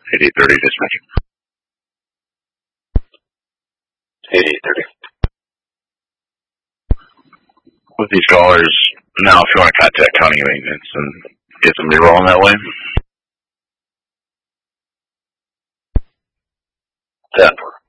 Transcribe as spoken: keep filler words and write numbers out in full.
eighty-eight thirty dispatch. eighty-eight thirty. With these callers, now if you want to contact county maintenance and get somebody rolling that way. ten.